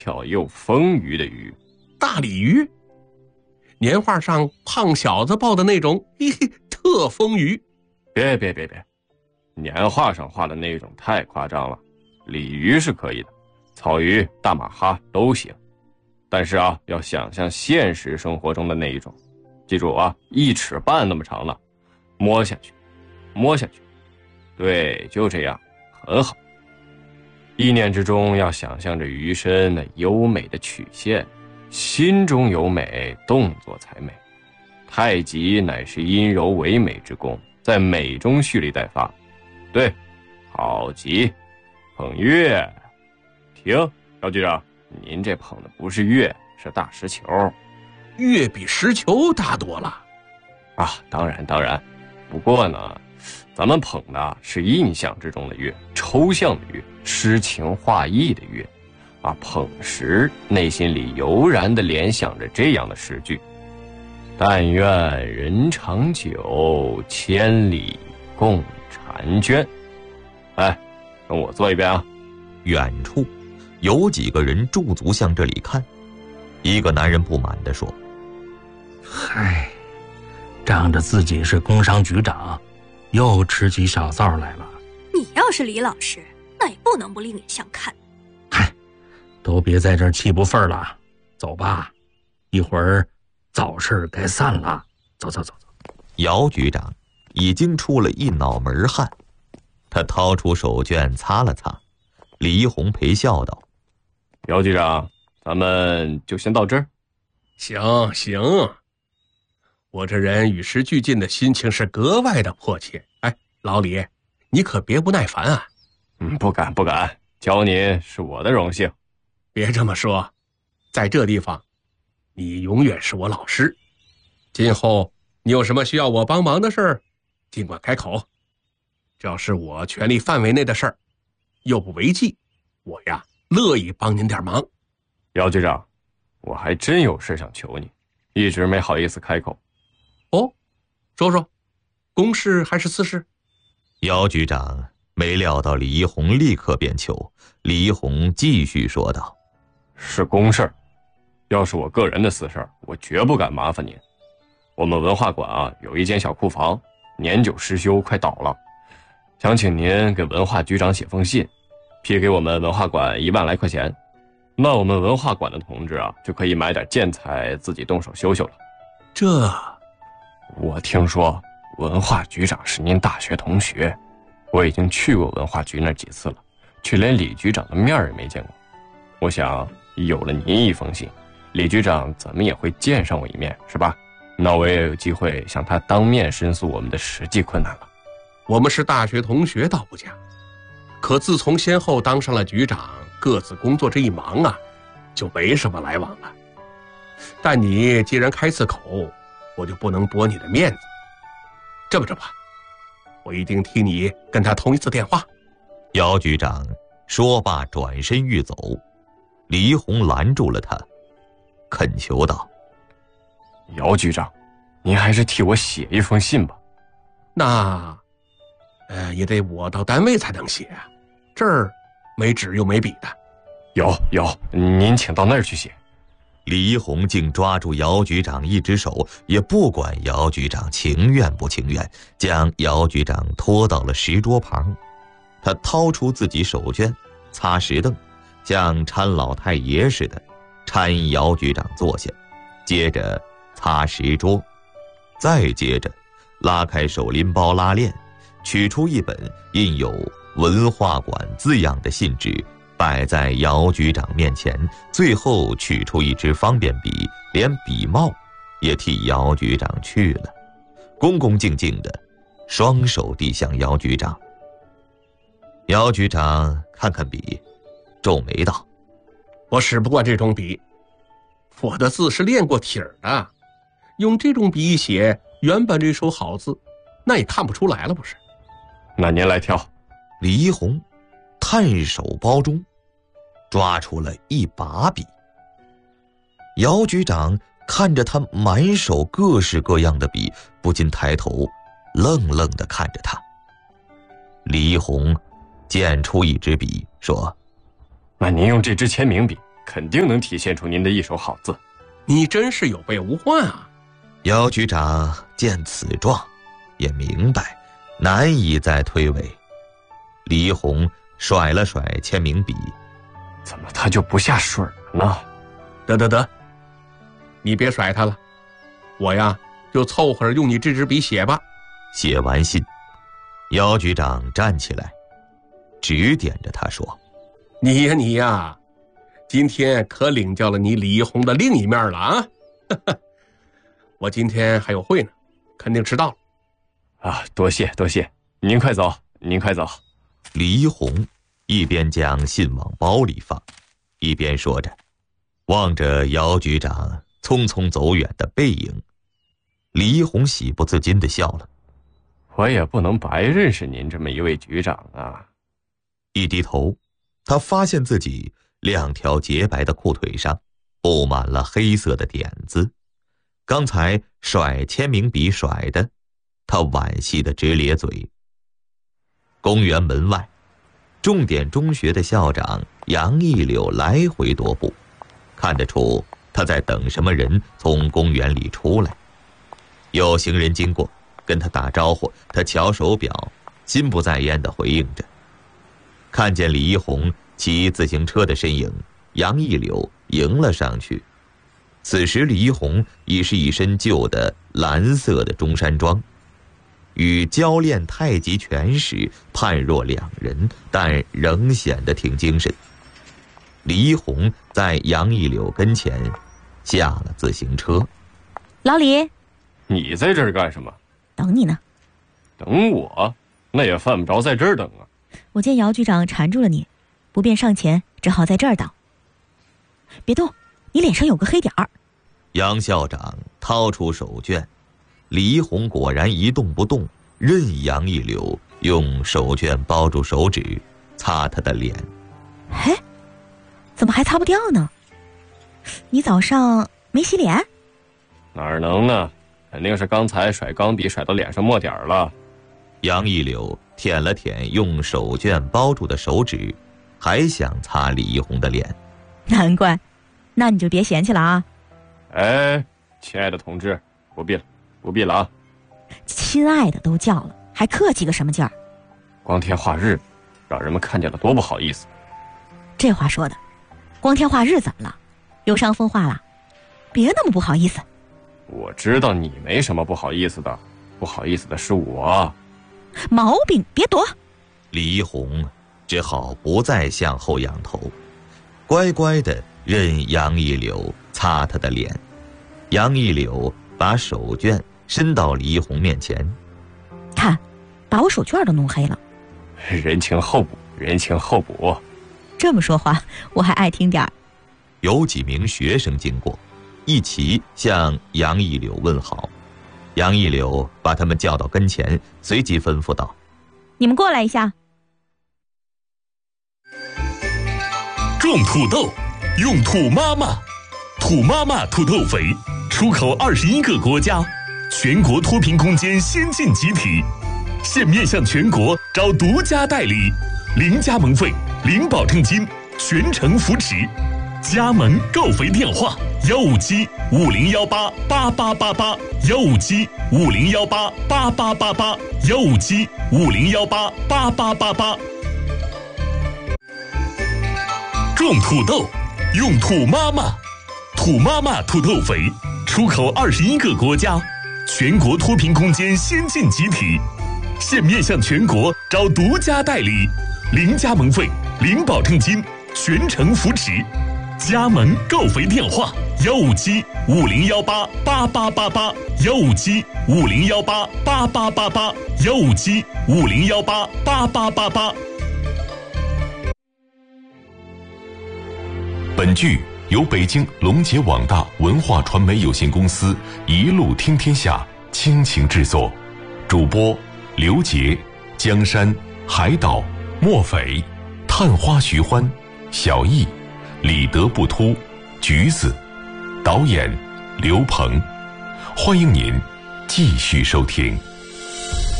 条又丰腴的鱼。 大鲤鱼？年画上胖小子抱的那种，特丰腴。 别，年画上画的那种太夸张了。鲤鱼是可以的，草鱼、大马哈都行。但是啊，要想象现实生活中的那一种，记住啊，1尺半那么长了，摸下去，对，就这样，很好。意念之中要想象着鱼身那优美的曲线，心中有美，动作才美。太极乃是阴柔唯美之功，在美中蓄力待发。对，好极，捧月。停，姚局长，您这捧的不是月，是大石球。 月比石球大多了。 啊，当然，不过呢，咱们捧的是印象之中的月，抽象的月，诗情画意的月。啊，捧时内心里油然地联想着这样的诗句：但愿人长久，千里共婵娟。哎，跟我做一遍啊。 远处有几个人驻足向这里看，一个男人不满地说： 嗨，仗着自己是工商局长，又吃起小灶来了。 你要是李老师，那也不能不另眼相看。 嗨，都别在这儿气不忿了，走吧，一会儿早市该散了。走。 姚局长已经出了一脑门汗，他掏出手绢擦了擦。李一红陪笑道： 姚局长，咱们就先到这儿。 行，我这人与时俱进的心情是格外的迫切。哎，老李，你可别不耐烦啊。 不敢，教您是我的荣幸。 别这么说，在这地方你永远是我老师，今后你有什么需要我帮忙的事儿，尽管开口。只要是我权力范围内的事儿，又不违纪，我呀乐意帮您点忙。 姚局长，我还真有事想求你，一直没好意思开口。 哦，说，公事还是私事？ 姚局长没料到李一红立刻便求，李一红继续说道： 是公事儿，要是我个人的私事儿，我绝不敢麻烦您。我们文化馆啊有一间小库房，年久失修，快倒了，想请您给文化局长写封信，批给我们文化馆1万来块钱，那我们文化馆的同志啊就可以买点建材自己动手修了。 这， 我听说文化局长是您大学同学，我已经去过文化局那几次了，却连李局长的面也没见过。我想有了您一封信，李局长怎么也会见上我一面，是吧？那我也有机会向他当面申诉我们的实际困难了。 我们是大学同学倒不假，可自从先后当上了局长，各自工作这一忙啊，就没什么来往了。但你既然开次口，我就不能驳你的面子。这么着吧，我一定替你跟他通一次电话。 姚局长说罢转身欲走，李一红拦住了他，恳求道： 姚局长，您还是替我写一封信吧。 那也得我到单位才能写，这儿没纸又没笔的。 有，您请到那儿去写。 李一红竟抓住姚局长一只手，也不管姚局长情愿不情愿，将姚局长拖到了石桌旁。他掏出自己手绢，擦石凳，像搀老太爷似的搀姚局长坐下，接着擦石桌，再接着拉开手拎包拉链，取出一本印有文化馆字样的信纸，摆在姚局长面前，最后取出一支方便笔，连笔帽也替姚局长去了，恭恭敬敬的双手递向姚局长。姚局长看看笔，皱眉道： 我使不惯这种笔，我的字是练过体儿的，用这种笔写原本这手好字，那也看不出来了不是？ 那您来挑。 李一红探手包中抓出了一把笔。姚局长看着他满手各式各样的笔，不禁抬头愣愣地看着他。李一红捡出一支笔说： 那您用这支签名笔， 肯定能体现出您的一手好字。 你真是有备无患啊！ 姚局长见此状，也明白难以再推诿。李一红甩了甩签名笔， 怎么他就不下水了呢？ 得，你别甩他了，我呀就凑合着用你这支笔写吧。 写完信，姚局长站起来，指点着他说：“ 你呀，今天可领教了你李一红的另一面了啊！我今天还有会呢，肯定迟到了。” 啊，多谢，您快走。 李一红一边将信往包里放，一边说着，望着姚局长匆匆走远的背影，李一红喜不自禁地笑了。 我也不能白认识您这么一位局长啊。 一低头，他发现自己2条洁白的裤腿上布满了黑色的点子，刚才甩签名笔甩的，他惋惜地直咧嘴。公园门外，重点中学的校长杨一柳来回踱步，看得出他在等什么人从公园里出来。有行人经过，跟他打招呼，他瞧手表，心不在焉地回应着。看见李一红骑自行车的身影，杨一柳迎了上去。此时李一红已是一身旧的蓝色的中山装，与教练太极拳时判若两人，但仍显得挺精神。李一红在杨一柳跟前下了自行车。 老李， 你在这儿干什么？ 等你呢。 等我？那也犯不着在这儿等啊。 我见姚局长缠住了你，不便上前，只好在这儿等。别动，你脸上有个黑点儿。 杨校长掏出手绢，李一红果然一动不动，任杨一柳用手绢包住手指，擦他的脸。 哎，怎么还擦不掉呢？你早上没洗脸？ 哪能呢？肯定是刚才甩钢笔甩到脸上墨点了。 杨一柳舔了舔用手绢包住的手指，还想擦李一红的脸。 难怪，那你就别嫌弃了啊。 哎，亲爱的同志，不必了啊。 亲爱的都叫了，还客气个什么劲儿？ 光天化日，让人们看见了多不好意思。 这话说的，光天化日怎么了？有伤风化了？别那么不好意思。 我知道你没什么不好意思的，不好意思的是我。 毛病别躲。 李一红只好不再向后仰头，乖乖地任杨一柳擦他的脸。杨一柳把手绢伸到李一红面前， 看，把我手绢都弄黑了。 人情后补。 这么说话，我还爱听点儿。 有几名学生经过，一起向杨一柳问好。杨一柳把他们叫到跟前，随即吩咐道：“ 你们过来一下。” 种土豆，用土妈妈。土妈妈土豆肥，出口21个国家，全国脱贫攻坚先进集体，现面向全国招独家代理，零加盟费，零保证金，全程扶持。加盟购肥电话：157-5018-8888，157-5018-8888，157-5018-8888。种土豆，用土妈妈。土妈妈土豆肥，出口21个国家，全国脱贫攻坚先进集体，现面向全国招独家代理，零加盟费，零保证金，全程扶持。加盟购肥电话：157-5018-8888，157-5018-8888，157-5018-8888。本剧由北京龙杰网大文化传媒有限公司一路听天下倾情制作，主播刘杰、江山、海岛、莫匪、探花徐欢、小易、李德不突、橘子，导演刘鹏。欢迎您继续收听。